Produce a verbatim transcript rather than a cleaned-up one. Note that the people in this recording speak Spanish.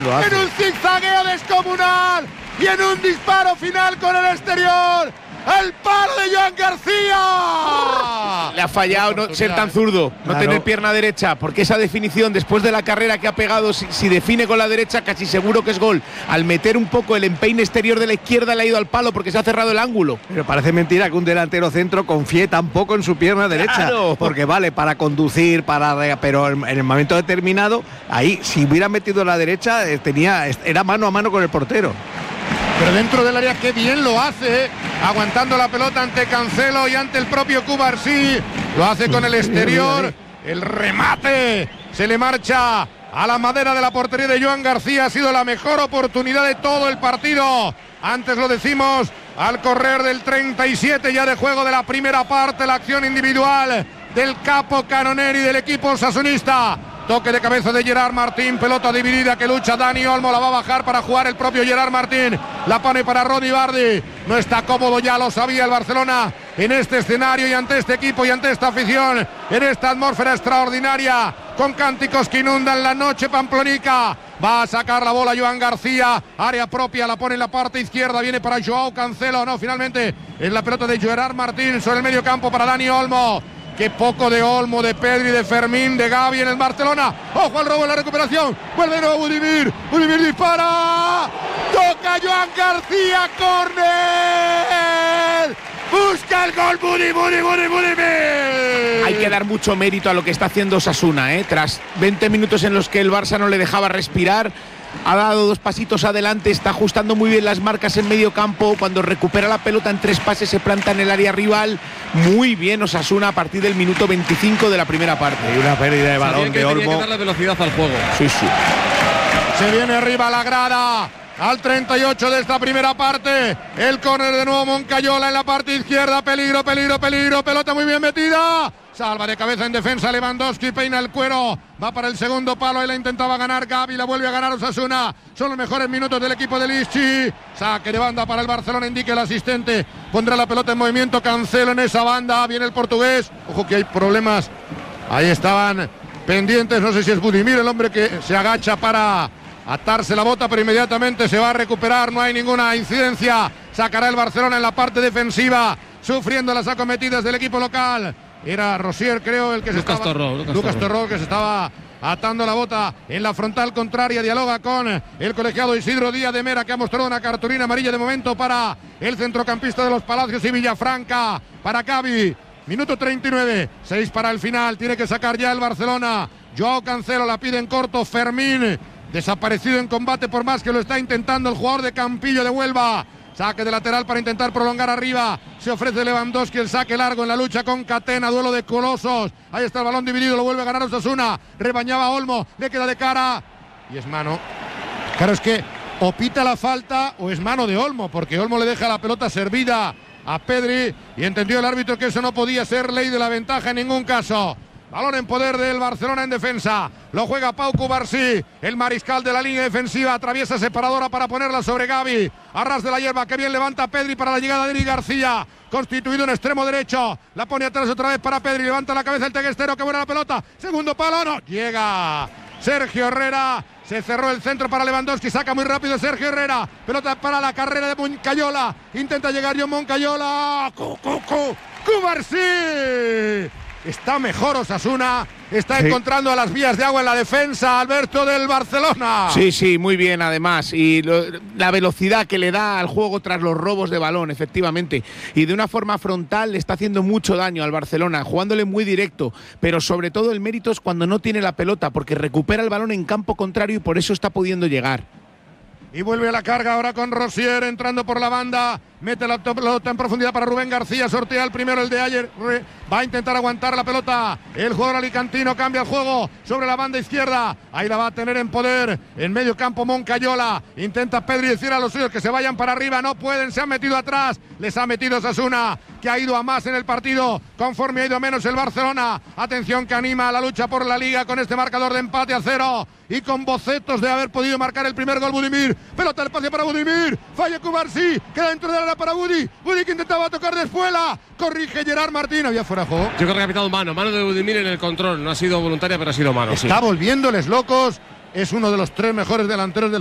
En un zigzagueo descomunal y en un disparo final con el exterior. ¡El palo de Joan García! Le ha fallado no ser tan zurdo, no Claro. tener pierna derecha, porque esa definición después de la carrera que ha pegado, si, si define con la derecha, casi seguro que es gol. Al meter un poco el empeine exterior de la izquierda le ha ido al palo porque se ha cerrado el ángulo. Pero parece mentira que un delantero centro confíe tampoco en su pierna derecha. Claro. Porque vale para conducir, para re- pero en, en el momento determinado, ahí, si hubiera metido la derecha, eh, tenía, era mano a mano con el portero. Pero dentro del área qué bien lo hace, ¿eh? Aguantando la pelota ante Cancelo y ante el propio Cubarsí. Lo hace con el exterior. El remate se le marcha a la madera de la portería de Joan García. Ha sido la mejor oportunidad de todo el partido. Antes lo decimos, al correr del treinta y siete ya de juego de la primera parte, la acción individual del capo Canoneri del equipo osasunista. Toque de cabeza de Gerard Martín, pelota dividida que lucha Dani Olmo, la va a bajar para jugar el propio Gerard Martín, la pone para Ronnie Bardi, no está cómodo, ya lo sabía el Barcelona en este escenario y ante este equipo y ante esta afición, en esta atmósfera extraordinaria, con cánticos que inundan la noche pamplonica. Va a sacar la bola Joan García, área propia, la pone en la parte izquierda, viene para Joao Cancelo, no, finalmente es la pelota de Gerard Martín sobre el medio campo para Dani Olmo. Qué poco de Olmo, de Pedri, de Fermín, de Gavi en el Barcelona. Ojo al robo en la recuperación. Vuelve de nuevo Budimir. Budimir dispara. Toca Joan García. Córner. Busca el gol. Budi, Budi, Budi, Budimir. Hay que dar mucho mérito a lo que está haciendo Osasuna, ¿eh? Tras veinte minutos en los que el Barça no le dejaba respirar, ha dado dos pasitos adelante, está ajustando muy bien las marcas en medio campo. Cuando recupera la pelota en tres pases se planta en el área rival. Muy bien Osasuna a partir del minuto veinticinco de la primera parte. Y una pérdida de balón Sabía que de tenía que Olmo. darle velocidad al juego. Sí, sí. Se viene arriba la grada. Al treinta y ocho de esta primera parte. El córner de nuevo Moncayola en la parte izquierda. Peligro, peligro, peligro. Pelota muy bien metida. Salva de cabeza en defensa Lewandowski, peina el cuero, va para el segundo palo y la intentaba ganar Gavi, la vuelve a ganar Osasuna. Son los mejores minutos del equipo de Lichi. Saque de banda para el Barcelona, indique el asistente. Pondrá la pelota en movimiento, Cancelo en esa banda, viene el portugués. Ojo que hay problemas. Ahí estaban pendientes, no sé si es Budimir el hombre que se agacha para atarse la bota, pero inmediatamente se va a recuperar, no hay ninguna incidencia. Sacará el Barcelona en la parte defensiva, sufriendo las acometidas del equipo local. Era Rosier, creo, el que Lucas se estaba… Torró, Lucas Lucas Torró. Torró, que se estaba atando la bota en la frontal contraria. Dialoga con el colegiado Isidro Díaz de Mera, que ha mostrado una cartulina amarilla de momento para el centrocampista de los Palacios y Villafranca, para Gavi. Minuto treinta y nueve, seis para el final, tiene que sacar ya el Barcelona. Joao Cancelo la pide en corto, Fermín, desaparecido en combate por más que lo está intentando el jugador de Campillo de Huelva. Saque de lateral para intentar prolongar arriba. Se ofrece Lewandowski, el saque largo en la lucha con Catena. Duelo de colosos. Ahí está el balón dividido, lo vuelve a ganar Osasuna. Rebañaba Olmo, le queda de cara. Y es mano. Claro, es que o pita la falta o es mano de Olmo, porque Olmo le deja la pelota servida a Pedri. Y entendió el árbitro que eso no podía ser ley de la ventaja en ningún caso. Balón en poder del Barcelona en defensa. Lo juega Pau Cubarsí, el mariscal de la línea defensiva. Atraviesa separadora para ponerla sobre Gavi. A ras de la hierba, que bien levanta Pedri para la llegada de Eric García. Constituido en extremo derecho. La pone atrás otra vez para Pedri. Levanta la cabeza el teguestero, que buena la pelota. Segundo palo, no. Llega Sergio Herrera. Se cerró el centro para Lewandowski. Saca muy rápido Sergio Herrera. Pelota para la carrera de Moncayola. Intenta llegar John Moncayola. Cubarsí. Está mejor Osasuna, está Sí. encontrando a las vías de agua en la defensa, Alberto, del Barcelona. Sí, sí, muy bien además. Y lo, la velocidad que le da al juego tras los robos de balón, efectivamente. Y de una forma frontal le está haciendo mucho daño al Barcelona, jugándole muy directo. Pero sobre todo el mérito es cuando no tiene la pelota, porque recupera el balón en campo contrario y por eso está pudiendo llegar. Y vuelve a la carga ahora con Rosier entrando por la banda. Mete la pelota en profundidad para Rubén García. Sortea el primero, el de ayer. Va a intentar aguantar la pelota. El jugador alicantino cambia el juego sobre la banda izquierda. Ahí la va a tener en poder. En medio campo Moncayola. Intenta Pedri decir a los suyos que se vayan para arriba. No pueden, se han metido atrás. Les ha metido Osasuna, que ha ido a más en el partido. Conforme ha ido a menos el Barcelona. Atención, que anima a la lucha por la Liga con este marcador de empate a cero. Y con bocetos de haber podido marcar el primer gol Budimir. Pelota al espacio para Budimir. Falla Cubarsí. Queda dentro de la área para Budi. Budi que intentaba tocar de espuela. Corrige Gerard Martín. Había fuera de juego. Yo creo que ha pitado mano. Mano de Budimir en el control. No ha sido voluntaria, pero ha sido mano. Está sí. volviéndoles locos es uno de los tres mejores delanteros del